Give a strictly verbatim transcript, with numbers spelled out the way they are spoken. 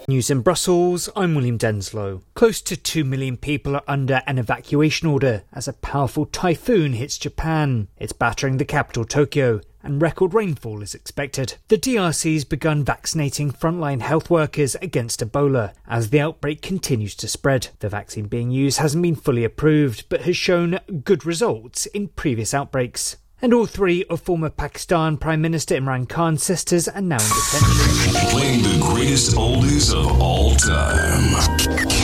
News in Brussels, I'm William Denslow. Close to two million people are under an evacuation order as a powerful typhoon hits Japan. It's battering the capital, Tokyo, and record rainfall is expected. The D R C's begun vaccinating frontline health workers against Ebola as the outbreak continues to spread. The vaccine being used hasn't been fully approved, but has shown good results in previous outbreaks. And all three of former Pakistan Prime Minister Imran Khan's sisters are now in detention. Playing the greatest oldies of all time.